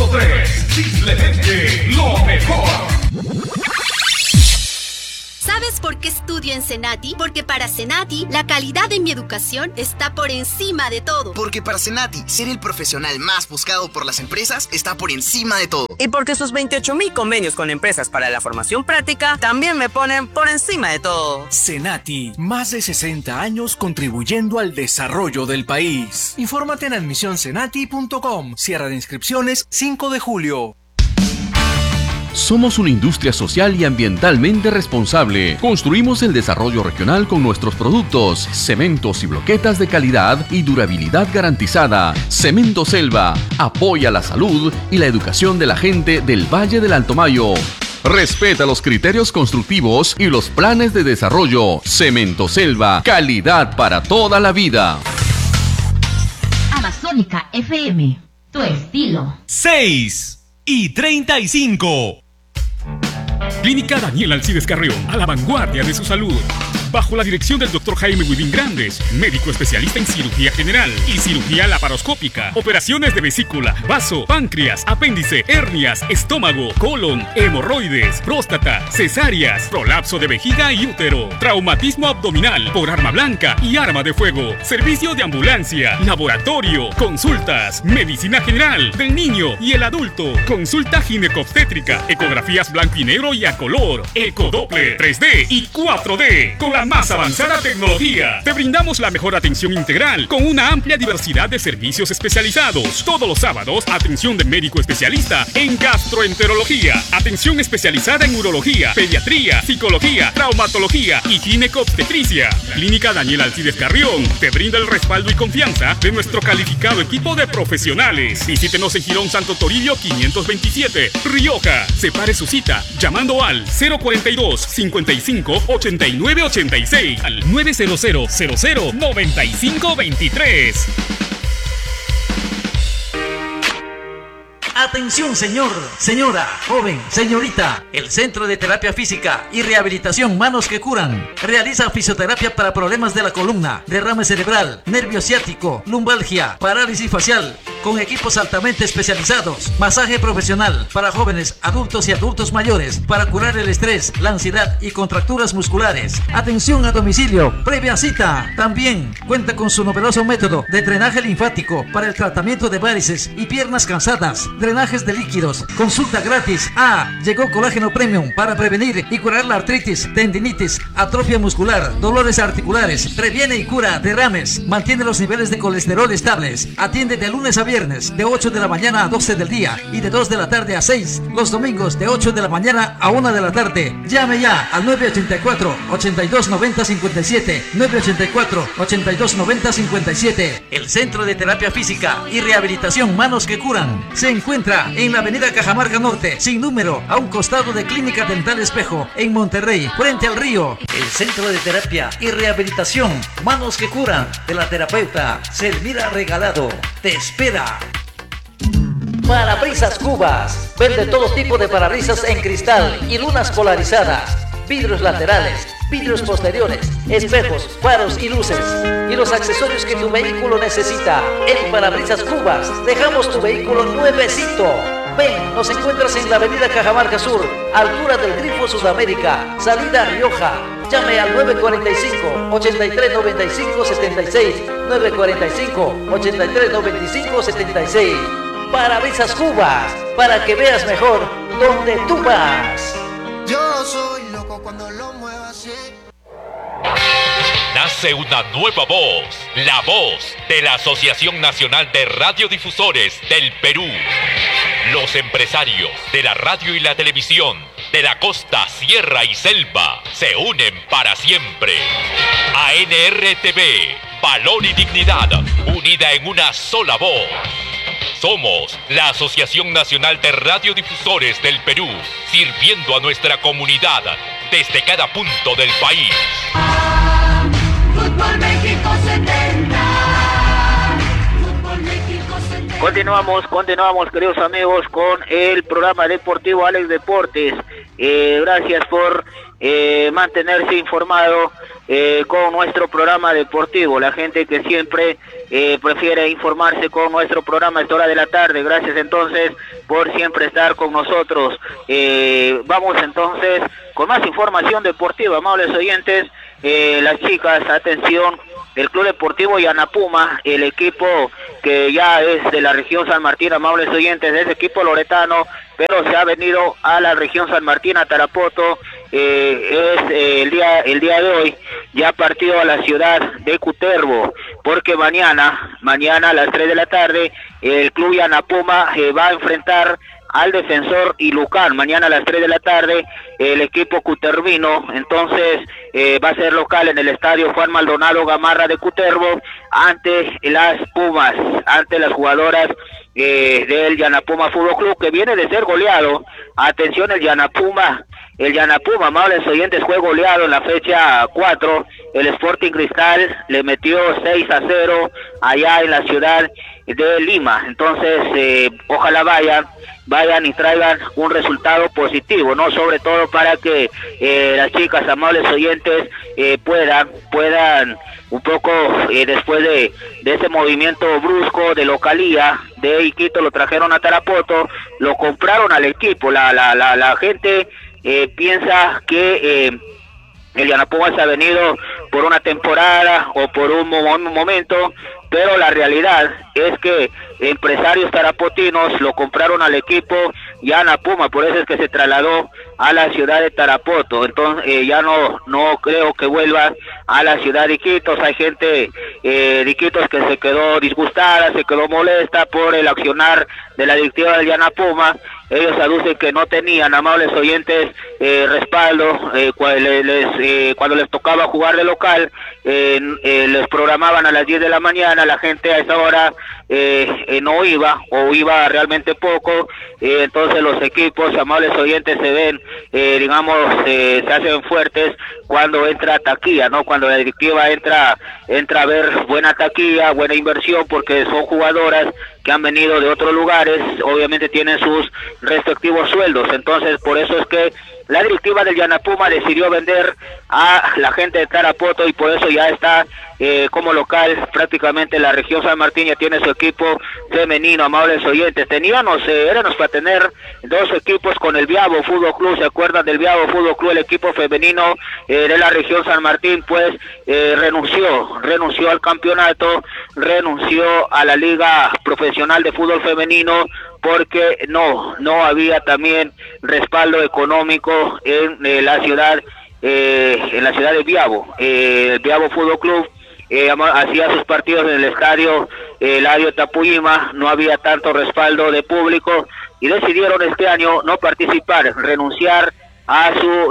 100.3, simplemente lo mejor. ¿Sabes por qué estudio en Cenati? Porque para Cenati, la calidad de mi educación está por encima de todo. Porque para Cenati, ser el profesional más buscado por las empresas está por encima de todo. Y porque sus 28,000 convenios con empresas para la formación práctica también me ponen por encima de todo. Cenati, más de 60 años contribuyendo al desarrollo del país. Infórmate en admisioncenati.com. Cierre de inscripciones 5 de julio. Somos una industria social y ambientalmente responsable. Construimos el desarrollo regional con nuestros productos, cementos y bloquetas de calidad y durabilidad garantizada. Cemento Selva apoya la salud y la educación de la gente del Valle del Alto Mayo. Respeta los criterios constructivos y los planes de desarrollo. Cemento Selva, calidad para toda la vida. Amazónica FM, tu estilo. 6:35. Clínica Daniel Alcides Carreón, a la vanguardia de su salud. Bajo la dirección del Dr. Jaime Huidín Grandes, médico especialista en cirugía general y cirugía laparoscópica, operaciones de vesícula, vaso, páncreas, apéndice, hernias, estómago, colon, hemorroides, próstata, cesáreas, prolapso de vejiga y útero, traumatismo abdominal por arma blanca y arma de fuego, servicio de ambulancia, laboratorio, consultas, medicina general del niño y el adulto, consulta ginecobstétrica, ecografías blanco y negro y a color, ecodoppler 3D y 4D, con la más avanzada tecnología. Te brindamos la mejor atención integral con una amplia diversidad de servicios especializados. Todos los sábados, atención de médico especialista en gastroenterología, atención especializada en urología, pediatría, psicología, traumatología y ginecobstetricia. Clínica Daniel Alcides Carrión te brinda el respaldo y confianza de nuestro calificado equipo de profesionales. Visítenos en Girón Santo Toribio 527, Rioja. Separe su cita llamando al 042 55 89 86 al 900 00 95 23. Atención, señor, señora, joven, señorita. El Centro de Terapia Física y Rehabilitación Manos que Curan realiza fisioterapia para problemas de la columna, derrame cerebral, nervio ciático, lumbalgia, parálisis facial, con equipos altamente especializados, masaje profesional para jóvenes, adultos y adultos mayores, para curar el estrés, la ansiedad y contracturas musculares. Atención a domicilio, previa cita. También cuenta con su novedoso método de drenaje linfático para el tratamiento de varices y piernas cansadas, drenajes de líquidos, consulta gratis. Llegó Colágeno Premium para prevenir y curar la artritis, tendinitis, atrofia muscular, dolores articulares, previene y cura derrames, mantiene los niveles de colesterol estables, atiende de lunes a viernes de 8 de la mañana a 12 del día y de 2 de la tarde a 6, los domingos de 8 de la mañana a 1 de la tarde. Llame ya al 984-8290-57, 984-8290-57. El Centro de Terapia Física y Rehabilitación Manos que Curan se encuentra en la avenida Cajamarca Norte, sin número, a un costado de Clínica Dental Espejo, en Monterrey, frente al río. El Centro de Terapia y Rehabilitación Manos que Curan, de la terapeuta Selmira Regalado, te espera. Parabrisas Cubas. Vende todo tipo de parabrisas en cristal y lunas polarizadas, vidrios laterales, vidrios posteriores, espejos, faros y luces, y los accesorios que tu vehículo necesita. En Parabrisas Cubas dejamos tu vehículo nuevecito. Ven, nos encuentras en la avenida Cajamarca Sur, altura del Grifo Sudamérica, salida Rioja. Llame al 945-8395-76, 945-8395-76. Parabrisas Cubas, para que veas mejor donde tú vas. Yo soy loco cuando lo muevo así. Nace una nueva voz, la voz de la Asociación Nacional de Radiodifusores del Perú. Los empresarios de la radio y la televisión de la costa, sierra y selva se unen para siempre. ANRTV, valor y dignidad, unida en una sola voz. Somos la Asociación Nacional de Radiodifusores del Perú, sirviendo a nuestra comunidad desde cada punto del país. Fútbol México 70. Fútbol México 70. Continuamos queridos amigos con el programa deportivo Alex Deportes. Gracias por mantenerse informado con nuestro programa deportivo. La gente que siempre prefiere informarse con nuestro programa a esta hora de la tarde. Gracias entonces por siempre estar con nosotros. Vamos entonces con más información deportiva, amables oyentes. Las chicas, atención, el Club Deportivo Yanapuma, el equipo que ya es de la región San Martín, amables oyentes, es equipo loretano, pero se ha venido a la región San Martín, a Tarapoto, el día de hoy, ya partido a la ciudad de Cutervo, porque mañana a las 3 de la tarde, el Club Yanapuma va a enfrentar al Defensor y Lucan. Mañana a las 3 de la tarde el equipo cutervino entonces va a ser local en el estadio Juan Maldonado Gamarra de Cutervo ante las Pumas, ante las jugadoras del Yanapuma Fútbol Club, que viene de ser goleado. Atención, el Yanapuma, amables oyentes, fue goleado en la fecha 4. El Sporting Cristal le metió 6-0 allá en la ciudad de Lima. Entonces ojalá vayan y traigan un resultado positivo, ¿no? Sobre todo para que las chicas, amables oyentes, puedan un poco después de ese movimiento brusco de localía de Iquito, lo trajeron a Tarapoto, lo compraron al equipo. La gente piensa que el Yanapuma se ha venido por una temporada o por un momento, pero la realidad es que empresarios tarapotinos lo compraron al equipo Yanapuma, por eso es que se trasladó a la ciudad de Tarapoto. Entonces ya no creo que vuelva a la ciudad de Iquitos. Hay gente de Iquitos que se quedó disgustada, se quedó molesta por el accionar de la directiva del Yanapuma. Ellos aducen que no tenían, amables oyentes, respaldo. Cuando les tocaba jugar de local, les programaban a las 10 de la mañana. La gente a esa hora no iba, o iba realmente poco. Entonces los equipos, amables oyentes, se ven, se hacen fuertes cuando entra taquilla, ¿no? Cuando la directiva entra a ver buena taquilla, buena inversión, porque son jugadoras que han venido de otros lugares, obviamente tienen sus respectivos sueldos. Entonces por eso es que la directiva del Yanapuma decidió vender a la gente de Tarapoto, y por eso ya está como local prácticamente la región San Martín. Ya tiene su equipo femenino, amables oyentes. Éramos para tener dos equipos con el Viabo Fútbol Club. ¿Se acuerdan del Viabo Fútbol Club? El equipo femenino de la región San Martín, pues renunció al campeonato, renunció a la Liga Profesional de Fútbol Femenino, porque no había también respaldo económico en la ciudad de Viabo. El Viabo Fútbol Club hacía sus partidos en el estadio Eladio Tapuyima, no había tanto respaldo de público, y decidieron este año no participar, renunciar a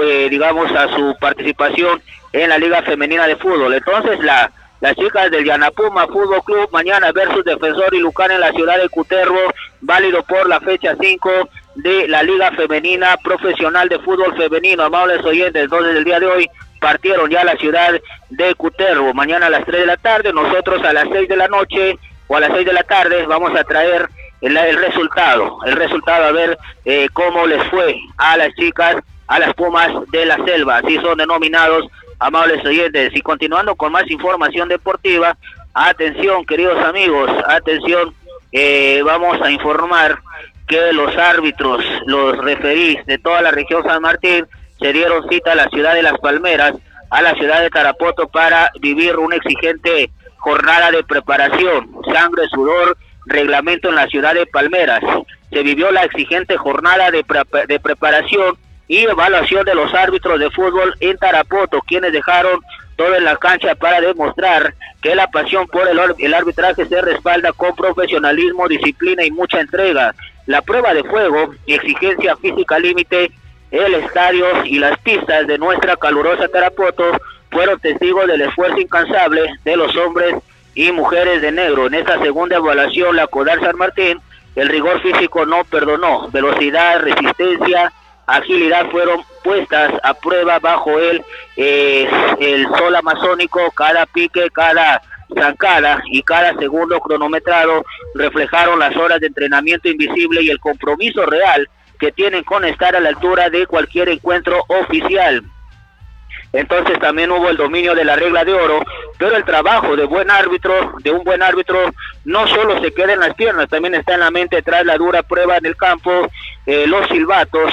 su participación en la Liga Femenina de Fútbol. Entonces las chicas del Yanapuma Fútbol Club mañana versus Defensor y Lucan en la ciudad de Cutervo, válido por la fecha 5 de la Liga Femenina Profesional de Fútbol Femenino, amables oyentes. Entonces el día de hoy partieron ya a la ciudad de Cutervo. Mañana a las 3 de la tarde, nosotros a las 6 de la noche o a las 6 de la tarde vamos a traer el resultado, a ver cómo les fue a las chicas, a las Pumas de la Selva, así son denominados, amables oyentes. Y continuando con más información deportiva, atención queridos amigos, atención, vamos a informar que los árbitros, los referís de toda la región San Martín se dieron cita a la ciudad de Las Palmeras, a la ciudad de Tarapoto, para vivir una exigente jornada de preparación, sangre, sudor, reglamento en la ciudad de Palmeras. Se vivió la exigente jornada de preparación y evaluación de los árbitros de fútbol en Tarapoto, quienes dejaron todo en la cancha para demostrar que la pasión por el arbitraje se respalda con profesionalismo, disciplina y mucha entrega. La prueba de fuego y exigencia física límite, el estadio y las pistas de nuestra calurosa Tarapoto fueron testigos del esfuerzo incansable de los hombres y mujeres de negro. En esta segunda evaluación, la CODAR San Martín, el rigor físico no perdonó. Velocidad, resistencia, agilidad fueron puestas a prueba bajo el sol amazónico. Cada pique, cada zancada y cada segundo cronometrado reflejaron las horas de entrenamiento invisible y el compromiso real que tienen con estar a la altura de cualquier encuentro oficial. Entonces también hubo el dominio de la regla de oro, pero el trabajo de un buen árbitro, no solo se queda en las piernas, también está en la mente tras la dura prueba en el campo. Los silbatos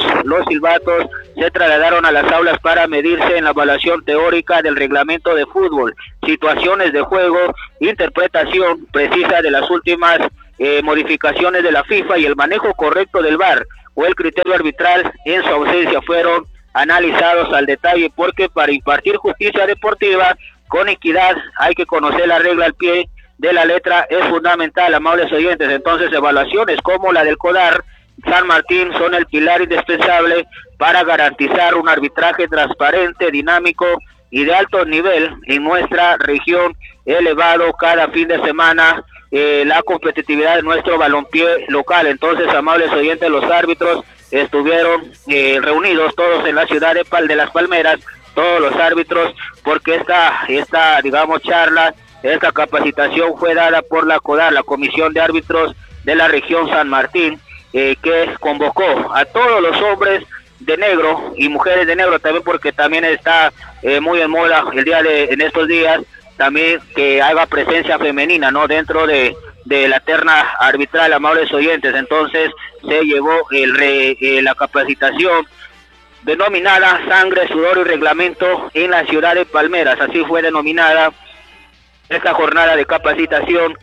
se trasladaron a las aulas para medirse en la evaluación teórica del reglamento de fútbol, situaciones de juego, interpretación precisa de las últimas modificaciones de la FIFA y el manejo correcto del VAR o el criterio arbitral en su ausencia fueron analizados al detalle, porque para impartir justicia deportiva con equidad hay que conocer la regla al pie de la letra, es fundamental, amables oyentes. Entonces evaluaciones como la del CODAR San Martín son el pilar indispensable para garantizar un arbitraje transparente, dinámico y de alto nivel en nuestra región, elevado cada fin de semana la competitividad de nuestro balompié local. Entonces, amables oyentes, los árbitros estuvieron reunidos todos en la ciudad de Las Palmeras, todos los árbitros, porque esta digamos charla, esta capacitación fue dada por la CODAR, la Comisión de Árbitros de la región San Martín, que convocó a todos los hombres de negro y mujeres de negro también, porque también está muy en moda en estos días también que haga presencia femenina, ¿no?, dentro de la terna arbitral, amables oyentes. Entonces se llevó la capacitación denominada Sangre, Sudor y Reglamento en la ciudad de Palmeras. Así fue denominada esta jornada de capacitación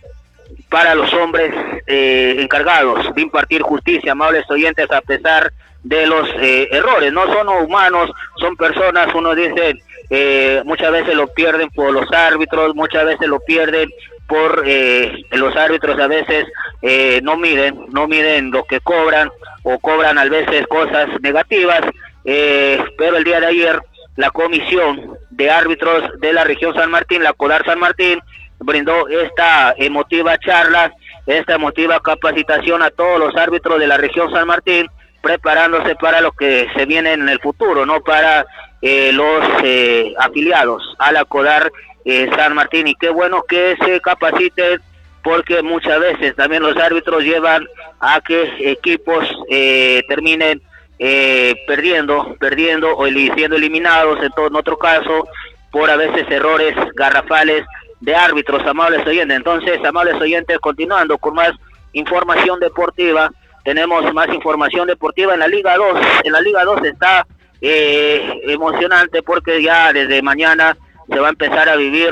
para los hombres encargados de impartir justicia, amables oyentes, a pesar de los errores. No son humanos, son personas. Uno dice, muchas veces lo pierden por los árbitros, muchas veces lo pierden por los árbitros, a veces no miden lo que cobran, o cobran a veces cosas negativas, pero el día de ayer la Comisión de Árbitros de la región San Martín, la CODAR San Martín, brindó esta emotiva charla, esta emotiva capacitación a todos los árbitros de la región San Martín, preparándose para lo que se viene en el futuro, ¿no?, para los afiliados a la CODAR San Martín. Y qué bueno que se capaciten, porque muchas veces también los árbitros llevan a que equipos terminen perdiendo o siendo eliminados, en otro caso, por a veces errores garrafales de árbitros, amables oyentes. Entonces, amables oyentes, continuando con más información deportiva, tenemos más información deportiva en la Liga 2. En la Liga 2 está emocionante, porque ya desde mañana se va a empezar a vivir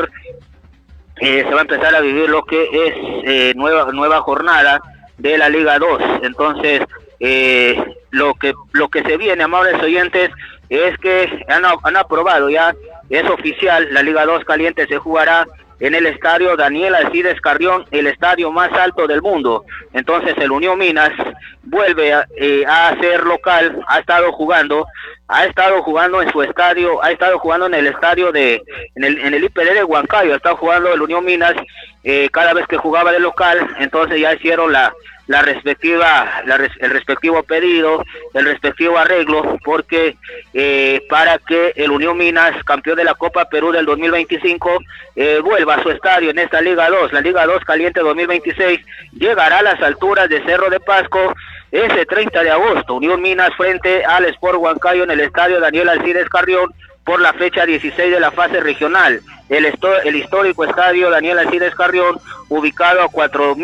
lo que es nueva jornada de la Liga 2. Entonces, lo que se viene, amables oyentes, es que han aprobado ya, es oficial, la Liga 2 caliente se jugará en el estadio Daniel Alcides Carrión, el estadio más alto del mundo. Entonces el Unión Minas vuelve a ser local, ha estado jugando en su estadio, ha estado jugando en el estadio en el IPD de Huancayo, ha estado jugando el Unión Minas cada vez que jugaba de local. Entonces ya hicieron el respectivo pedido, el respectivo arreglo, porque para que el Unión Minas, campeón de la Copa Perú del 2025, vuelva a su estadio en esta Liga 2. La Liga 2 Caliente 2026 llegará a las alturas de Cerro de Pasco ese 30 de agosto. Unión Minas frente al Sport Huancayo en el estadio Daniel Alcides Carrión por la fecha 16 de la fase regional. El histórico estadio Daniel Alcides Carrión, ubicado a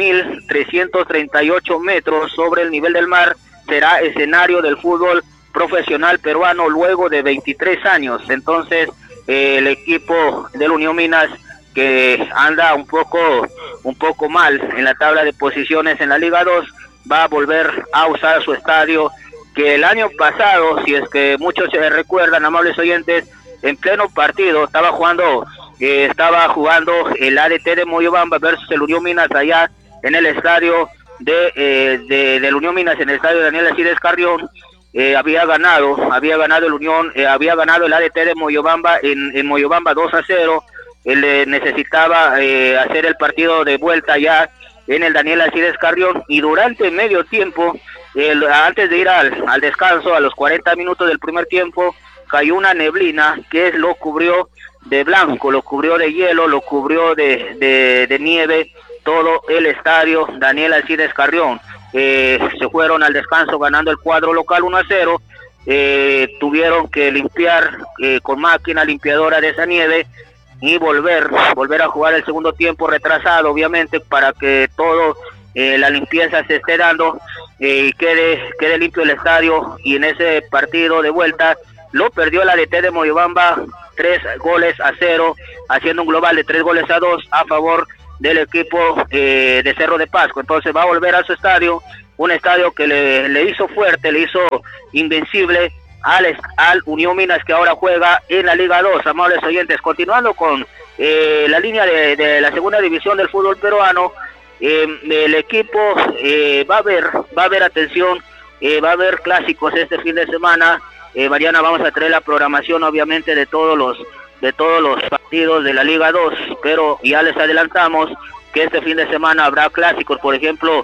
4.338 metros sobre el nivel del mar, será escenario del fútbol profesional peruano luego de 23 años. Entonces, el equipo del Unión Minas, que anda un poco mal en la tabla de posiciones en la Liga 2, va a volver a usar su estadio, que el año pasado, si es que muchos se recuerdan, amables oyentes, en pleno partido estaba jugando el ADT de Moyobamba versus el Unión Minas allá en el estadio del Unión Minas, en el estadio Daniel Alcides Carrión. Había ganado el Unión, había ganado el ADT de Moyobamba en Moyobamba 2-0. Él necesitaba hacer el partido de vuelta ya en el Daniel Alcides Carrión, y durante medio tiempo antes de ir al descanso, a los 40 minutos del primer tiempo, cayó una neblina que lo cubrió de blanco, lo cubrió de hielo, lo cubrió de nieve, todo el estadio Daniel Alcides Carrión. Se fueron al descanso ganando el cuadro local 1-0. Tuvieron que limpiar con máquina limpiadora de esa nieve y volver a jugar el segundo tiempo retrasado, obviamente, para que todo la limpieza se esté dando y quede limpio el estadio. Y en ese partido de vuelta lo perdió la DT de Moyobamba 3-0, haciendo un global de 3-2 a favor del equipo de Cerro de Pasco. Entonces va a volver a su estadio, un estadio que le hizo fuerte, le hizo invencible al Unión Minas, que ahora juega en la Liga 2. Amables oyentes, continuando con la línea de la segunda división del fútbol peruano, el equipo va a haber atención, va a haber clásicos este fin de semana. Mañana vamos a traer la programación, obviamente, de todos los partidos de la Liga 2, pero ya les adelantamos que este fin de semana habrá clásicos. Por ejemplo,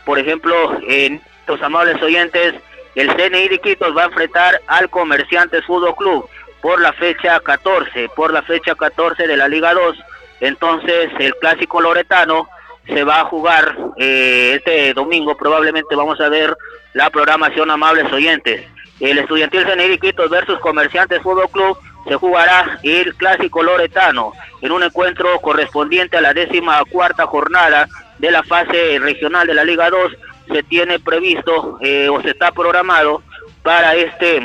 en los amables oyentes, el CNI de Iquitos va a enfrentar al Comerciantes Fútbol Club por la fecha 14 de la Liga 2. Entonces el clásico loretano se va a jugar este domingo. Probablemente vamos a ver la programación, amables oyentes. El Estudiantil CNI de Iquitos versus Comerciantes Fútbol Club se jugará el clásico loretano en un encuentro correspondiente a la 14ª jornada de la fase regional de la Liga 2. Se tiene previsto o se está programado para este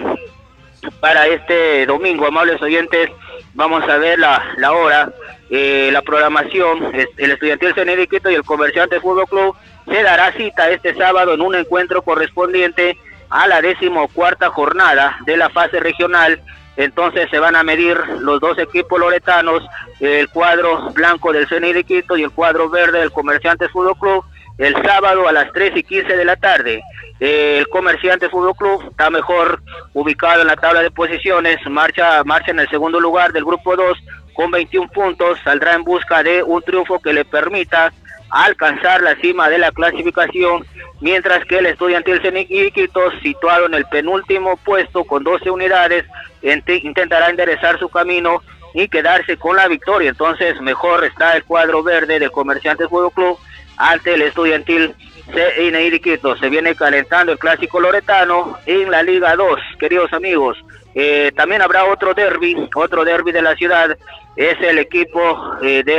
domingo, amables oyentes. Vamos a ver la hora, la programación. El Estudiantil CNI de Iquitos y el Comerciante Fútbol Club se dará cita este sábado en un encuentro correspondiente a la 14ª jornada de la fase regional. Entonces se van a medir los dos equipos loretanos, el cuadro blanco del CNI de Iquitos y el cuadro verde del Comerciantes Fútbol Club, el sábado a las 3:15 de la tarde. El Comerciantes Fútbol Club está mejor ubicado en la tabla de posiciones, marcha en el segundo lugar del grupo 2 con 21 puntos, saldrá en busca de un triunfo que le permita alcanzar la cima de la clasificación, mientras que el Estudiantil CNI de Iquitos, situado en el penúltimo puesto con 12 unidades, intentará enderezar su camino y quedarse con la victoria. Entonces mejor está el cuadro verde del Comerciantes Fútbol Club ante el Estudiantil CNI de Iquitos. Se viene calentando el clásico loretano en la Liga 2, queridos amigos. También habrá otro derbi de la ciudad, es el equipo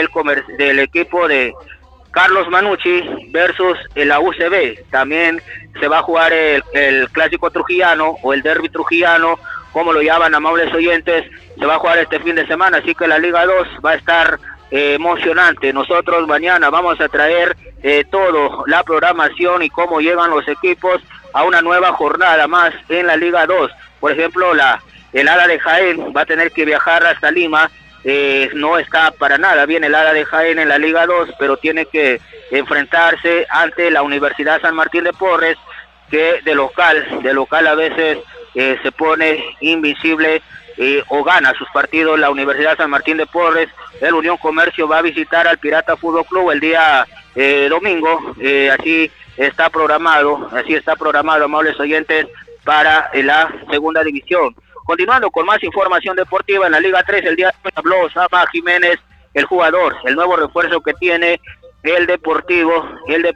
del equipo de Carlos Manucci versus la UCB. También se va a jugar el clásico trujillano o el derbi trujillano, como lo llaman, amables oyentes. Se va a jugar este fin de semana, así que la Liga 2 va a estar emocionante. Nosotros mañana vamos a traer todo, la programación y cómo llegan los equipos a una nueva jornada más en la Liga 2. Por ejemplo, el ADA de Jaén va a tener que viajar hasta Lima. No está para nada bien el ADA de Jaén en la Liga 2, pero tiene que enfrentarse ante la Universidad San Martín de Porres, que de local a veces se pone invencible o gana sus partidos la Universidad San Martín de Porres. El Unión Comercio va a visitar al Pirata Fútbol Club el día domingo. Así está programado, amables oyentes, para la segunda división. Continuando con más información deportiva en la Liga 3, el día de hoy habló Osama Jiménez, el jugador, el nuevo refuerzo que tiene el Deportivo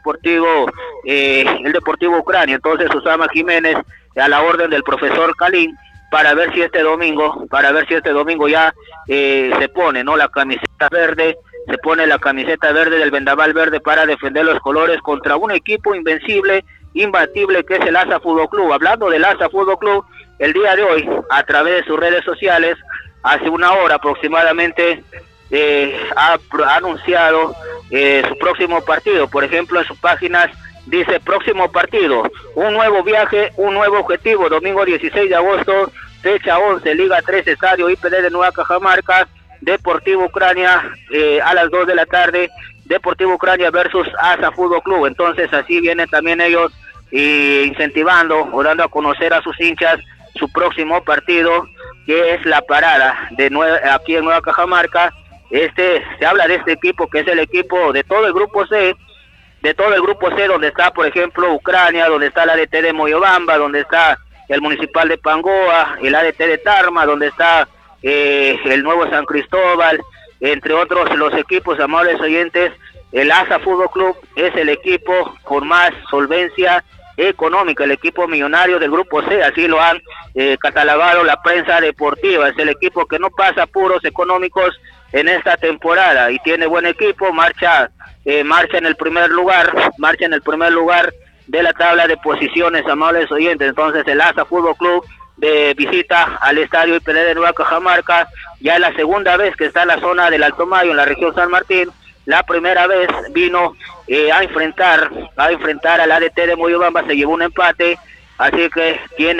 Ucrania. Entonces Osama Jiménez a la orden del profesor Kalin para ver si este domingo ya se pone, ¿no?, la camiseta verde, se pone la camiseta verde del vendaval verde para defender los colores contra un equipo invencible, imbatible, que es el ASA Fútbol Club. Hablando del ASA Fútbol Club, el día de hoy, a través de sus redes sociales, hace una hora aproximadamente, ha anunciado su próximo partido. Por ejemplo, en sus páginas dice: próximo partido, un nuevo viaje, un nuevo objetivo, domingo 16 de agosto, fecha 11, Liga 3, Estadio IPD de Nueva Cajamarca, Deportivo Ucrania, a las 2 de la tarde, Deportivo Ucrania versus ASA Fútbol Club. Entonces así vienen también ellos incentivando o dando a conocer a sus hinchas su próximo partido, que es la parada aquí en Nueva Cajamarca. Se habla de este equipo, que es el equipo de todo el grupo C, de todo el grupo C, donde está, por ejemplo, Ucrania, donde está la ADT de Moyobamba, donde está el Municipal de Pangoa, el ADT de Tarma, donde está el Nuevo San Cristóbal, entre otros los equipos, amables oyentes. El ASA Fútbol Club es el equipo con más solvencia económica, el equipo millonario del grupo C, así lo han catalogado la prensa deportiva. Es el equipo que no pasa apuros económicos en esta temporada y tiene buen equipo, marcha en el primer lugar de la tabla de posiciones, amables oyentes. Entonces el ASA Fútbol Club visita al estadio IPD de Nueva Cajamarca, ya es la segunda vez que está en la zona del Alto Mayo, en la región San Martín. La primera vez vino a enfrentar al ADT de Moyobamba, se llevó un empate, así que tiene